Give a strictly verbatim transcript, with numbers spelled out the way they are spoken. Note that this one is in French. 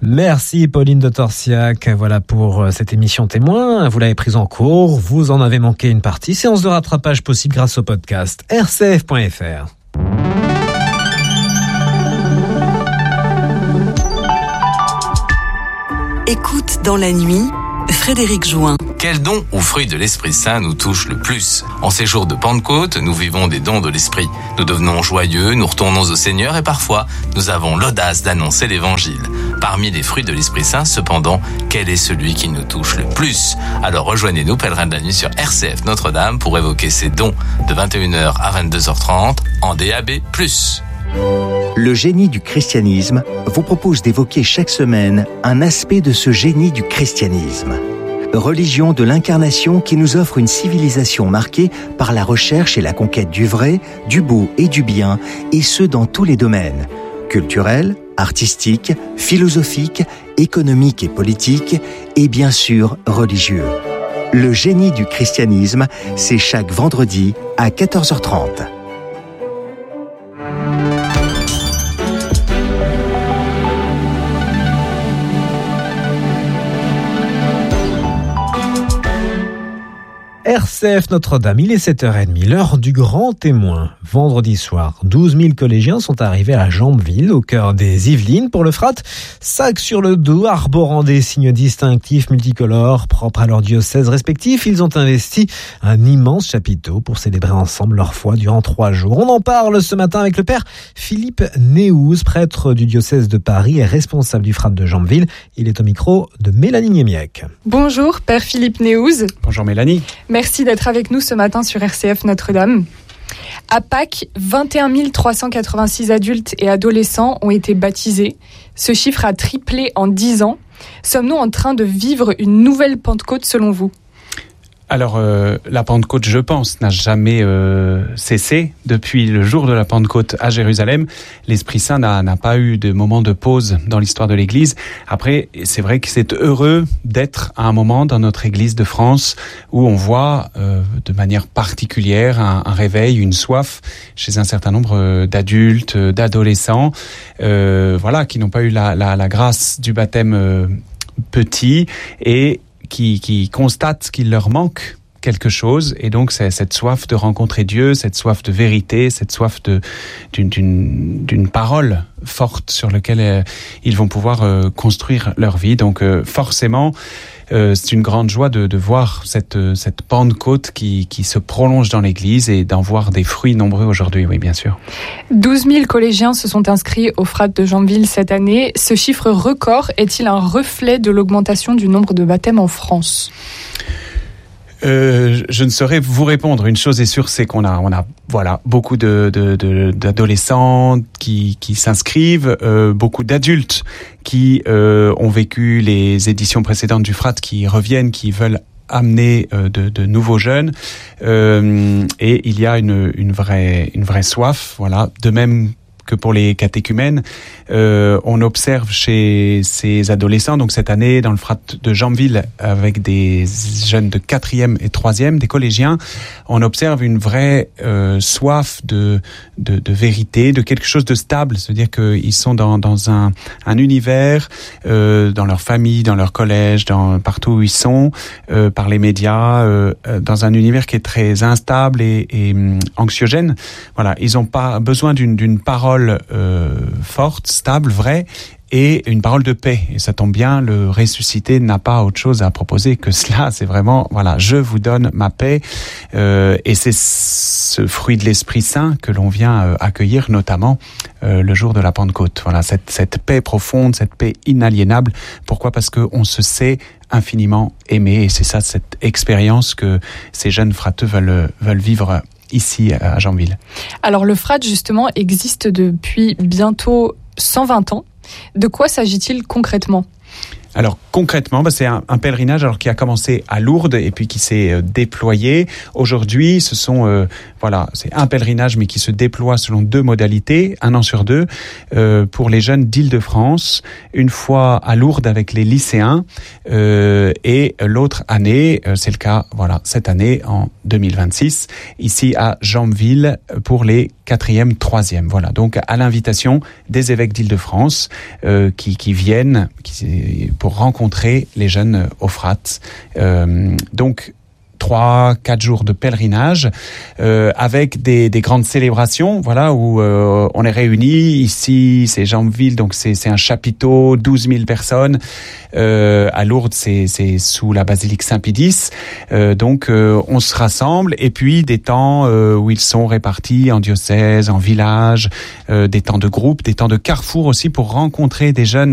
Merci Pauline de Torsiac. Voilà pour cette émission témoin. Vous l'avez prise en cours, vous en avez manqué une partie. Séance de rattrapage possible grâce au podcast r c f point f r. Écoute dans la nuit, Frédéric Join. Quel don ou fruit de l'Esprit Saint nous touche le plus ? En ces jours de Pentecôte, nous vivons des dons de l'Esprit. Nous devenons joyeux, nous retournons au Seigneur et parfois, nous avons l'audace d'annoncer l'Évangile. Parmi les fruits de l'Esprit Saint, cependant, quel est celui qui nous touche le plus ? Alors rejoignez-nous, pèlerins de la nuit sur R C F Notre-Dame pour évoquer ces dons de vingt et une heures à vingt-deux heures trente en D A B plus. Le génie du christianisme vous propose d'évoquer chaque semaine un aspect de ce génie du christianisme. Religion de l'incarnation qui nous offre une civilisation marquée par la recherche et la conquête du vrai, du beau et du bien, et ce dans tous les domaines, culturels, artistiques, philosophiques, économiques et politiques, et bien sûr religieux. Le génie du christianisme, c'est chaque vendredi à quatorze heures trente. R C F Notre-Dame, il est sept heures trente, l'heure du grand témoin. Vendredi soir, douze mille collégiens sont arrivés à Jambeville, au cœur des Yvelines, pour le Frat. Sac sur le dos, arborant des signes distinctifs multicolores, propres à leurs diocèses respectifs, ils ont investi un immense chapiteau pour célébrer ensemble leur foi durant trois jours. On en parle ce matin avec le père Philippe Néouze, prêtre du diocèse de Paris et responsable du Frat de Jambeville. Il est au micro de Mélanie Niemiec. Bonjour, père Philippe Néouze. Bonjour Mélanie. Merci d'être avec nous ce matin sur R C F Notre-Dame. À Pâques, vingt et un mille trois cent quatre-vingt-six adultes et adolescents ont été baptisés. Ce chiffre a triplé en dix ans. Sommes-nous en train de vivre une nouvelle Pentecôte selon vous ? Alors, euh, la Pentecôte, je pense, n'a jamais euh, cessé. Depuis le jour de la Pentecôte à Jérusalem, l'Esprit Saint n'a, n'a pas eu de moment de pause dans l'histoire de l'Église. Après, c'est vrai que c'est heureux d'être à un moment dans notre Église de France où on voit euh, de manière particulière un, un réveil, une soif chez un certain nombre d'adultes, d'adolescents, euh, voilà, qui n'ont pas eu la, la, la grâce du baptême euh, petit et Qui, qui constatent qu'il leur manque quelque chose, et donc c'est cette soif de rencontrer Dieu, cette soif de vérité, cette soif de, d'une, d'une, d'une parole forte sur laquelle euh, ils vont pouvoir euh, construire leur vie. Donc euh, forcément, euh, c'est une grande joie de, de voir cette, cette Pentecôte qui, qui se prolonge dans l'Église et d'en voir des fruits nombreux aujourd'hui, oui bien sûr. douze mille collégiens se sont inscrits au Frat de Jambeville cette année. Ce chiffre record est-il un reflet de l'augmentation du nombre de baptêmes en France ? Euh, je ne saurais vous répondre. Une chose est sûre, c'est qu'on a, on a, voilà, beaucoup de, de, de d'adolescents qui, qui s'inscrivent, euh, beaucoup d'adultes qui euh, ont vécu les éditions précédentes du Frat, qui reviennent, qui veulent amener euh, de, de nouveaux jeunes, euh, et il y a une, une vraie, une vraie soif, voilà. De même que pour les catéchumènes, euh, on observe chez ces adolescents, donc cette année dans le Frat de Jambeville, avec des jeunes de quatrième et troisième, des collégiens, on observe une vraie euh, soif de, de, de vérité, de quelque chose de stable, c'est-à-dire qu'ils sont dans, dans un, un univers, euh, dans leur famille, dans leur collège, dans, partout où ils sont, euh, par les médias, euh, dans un univers qui est très instable et, et um, anxiogène. Voilà, ils n'ont pas besoin d'une, d'une parole Euh, forte, stable, vraie, et une parole de paix. Et ça tombe bien, le ressuscité n'a pas autre chose à proposer que cela. C'est vraiment, voilà, je vous donne ma paix. Euh, et c'est ce fruit de l'Esprit Saint que l'on vient euh, accueillir, notamment euh, le jour de la Pentecôte. Voilà, cette, cette paix profonde, cette paix inaliénable. Pourquoi ? Parce qu'on se sait infiniment aimé. Et c'est ça, cette expérience que ces jeunes frateux veulent, veulent vivre ici à Jambeville. Alors le Frat justement existe depuis bientôt cent vingt ans. De quoi s'agit-il concrètement ? Alors concrètement, bah, c'est un, un pèlerinage alors qui a commencé à Lourdes et puis qui s'est euh, déployé. Aujourd'hui, ce sont euh, voilà, c'est un pèlerinage mais qui se déploie selon deux modalités, un an sur deux, euh, pour les jeunes d'Île-de-France, une fois à Lourdes avec les lycéens euh, et l'autre année, euh, c'est le cas, voilà, cette année en deux mille vingt-six, ici à Jambeville pour les quatrième, troisième. Voilà, donc à l'invitation des évêques d'Île-de-France euh, qui, qui viennent qui, pour rencontrer les jeunes au Frat. Euh, donc trois, quatre jours de pèlerinage euh, avec des, des grandes célébrations, voilà, où euh, on est réunis. Ici, c'est Jambeville, donc c'est, c'est un chapiteau, douze mille personnes. Euh, à Lourdes, c'est, c'est sous la basilique Saint-Pédis. Euh, donc, euh, on se rassemble. Et puis, des temps euh, où ils sont répartis en diocèse, en village, euh, des temps de groupe, des temps de carrefour aussi pour rencontrer des jeunes